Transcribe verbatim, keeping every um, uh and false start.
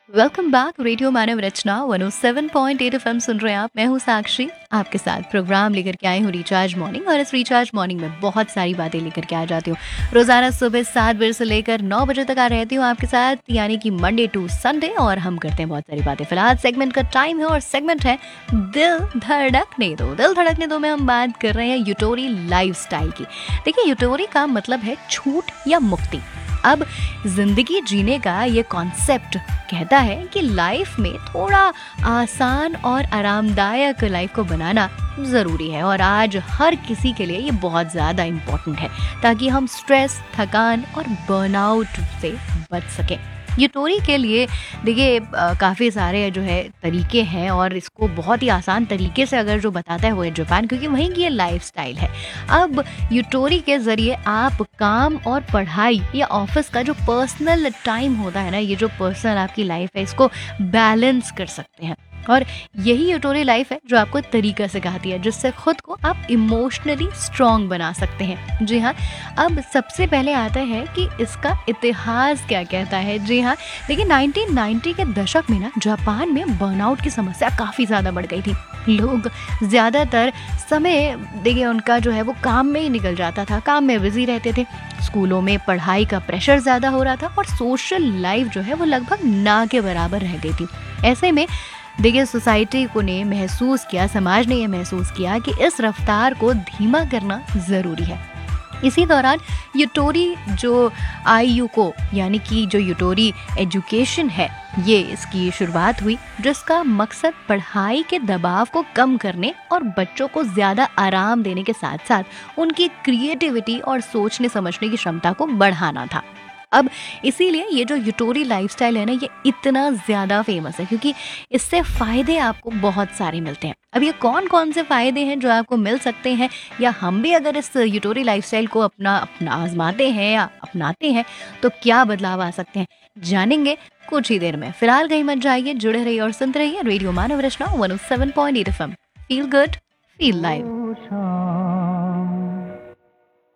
Welcome back radio मानव रचना one O seven point eight FM सुन रहे हैं आप। मैं हूँ साक्षी, आपके साथ प्रोग्राम लेकर के आई हूँ रिचार्ज मॉर्निंग। और इस रिचार्ज मॉर्निंग में बहुत सारी बातें लेकर के आ जाती हूँ। रोजाना सुबह सात बजे से लेकर नौ बजे तक आ रहती हूँ आपके साथ, यानी कि मंडे टू संडे, और हम करते हैं बहुत सारी बातें। फिलहाल सेगमेंट का टाइम है और सेगमेंट है दिल धड़कने दो। दिल धड़कने दो में हम बात कर रहे हैं यूटोरी लाइफस्टाइल की। देखिए, यूटोरी का मतलब है छूट या मुक्ति। अब जिंदगी जीने का ये कॉन्सेप्ट कहता है कि लाइफ में थोड़ा आसान और आरामदायक लाइफ को बनाना ज़रूरी है, और आज हर किसी के लिए ये बहुत ज़्यादा इम्पोर्टेंट है, ताकि हम स्ट्रेस, थकान और बर्नआउट से बच सकें। यूटोरी के लिए देखिए काफ़ी सारे जो है तरीके हैं, और इसको बहुत ही आसान तरीके से अगर जो बताता है वो है जापान, क्योंकि वहीं की ये लाइफस्टाइल है। अब यूटोरी के ज़रिए आप काम और पढ़ाई या ऑफिस का जो पर्सनल टाइम होता है ना, ये जो पर्सनल आपकी लाइफ है, इसको बैलेंस कर सकते हैं। और यही यूटोरी लाइफ है जो आपको एक तरीका सिखाती है जिससे खुद को आप इमोशनली स्ट्रॉन्ग बना सकते हैं। जी हाँ, अब सबसे पहले आता है कि इसका इतिहास क्या कहता है। जी हाँ, देखिए नाइनटीन नाइंटी के दशक में ना जापान में बर्नआउट की समस्या काफ़ी ज़्यादा बढ़ गई थी। लोग ज़्यादातर समय देखिए उनका जो है वो काम में ही निकल जाता था, काम में बिजी रहते थे। स्कूलों में पढ़ाई का प्रेशर ज़्यादा हो रहा था और सोशल लाइफ जो है वो लगभग ना के बराबर रह गई थी। ऐसे में देखिए सोसाइटी को ने महसूस किया, समाज ने ये महसूस किया कि इस रफ्तार को धीमा करना ज़रूरी है। इसी दौरान यूटोरी जो आईयूको यानी कि जो यूटोरी एजुकेशन है, ये इसकी शुरुआत हुई, जिसका मकसद पढ़ाई के दबाव को कम करने और बच्चों को ज़्यादा आराम देने के साथ साथ उनकी क्रिएटिविटी और सोचने समझने की क्षमता को बढ़ाना था। अब इसीलिए ये जो यूटोरी लाइफस्टाइल है ना, ये इतना ज़्यादा फेमस है क्योंकि इससे फ़ायदे आपको बहुत सारे मिलते हैं। अब ये कौन कौन से फ़ायदे हैं जो आपको मिल सकते हैं, या हम भी अगर इस यूटोरी लाइफस्टाइल को अपना अपना आजमाते हैं या अपनाते हैं तो क्या बदलाव आ सकते हैं, जानेंगे कुछ ही देर में। फिलहाल कहीं मत जाइए, जुड़े रहिए और सुनते रहिए रेडियो मानव रचना one O seven point eight F M. Feel good, feel live.